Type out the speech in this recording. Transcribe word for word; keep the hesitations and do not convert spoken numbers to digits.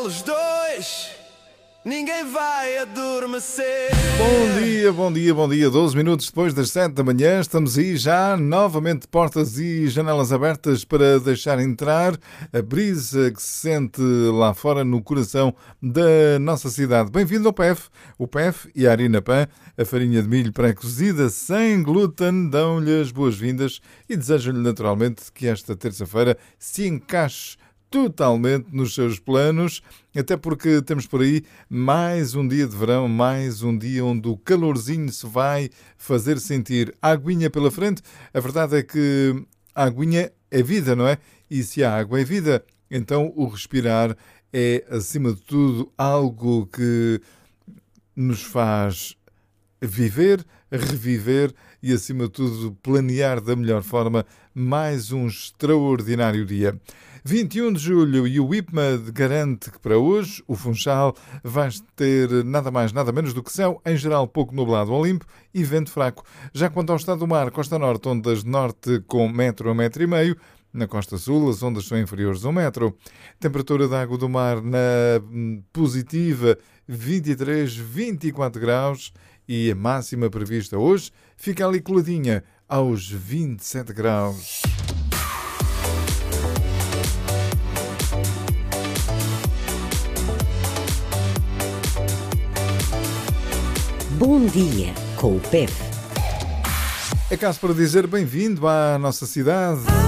eles dois, ninguém vai adormecer. Bom dia, bom dia, bom dia. doze minutos depois das sete da manhã, estamos aí já, novamente portas e janelas abertas para deixar entrar a brisa que se sente lá fora no coração da nossa cidade. Bem-vindo ao P F. O P F e a Harina Pan, a farinha de milho pré-cozida sem glúten, dão-lhe as boas-vindas e desejam-lhe naturalmente que esta terça-feira se encaixe totalmente nos seus planos, até porque temos por aí mais um dia de verão, mais um dia onde o calorzinho se vai fazer sentir. A aguinha pela frente, a verdade é que a aguinha é vida, não é? E se a água é vida, então o respirar é, acima de tudo, algo que nos faz viver, reviver e, acima de tudo, planear da melhor forma mais um extraordinário dia. vinte e um de julho e o IPMA garante que para hoje o Funchal vai ter nada mais, nada menos do que céu, em geral pouco nublado ou limpo e vento fraco. Já quanto ao estado do mar, costa norte, ondas norte com metro a metro e meio, na costa sul as ondas são inferiores a um metro. Temperatura da água do mar na positiva vinte e três, vinte e quatro graus e a máxima prevista hoje fica ali coladinha aos vinte e sete graus. Bom dia com o P F. É caso para dizer bem-vindo à nossa cidade.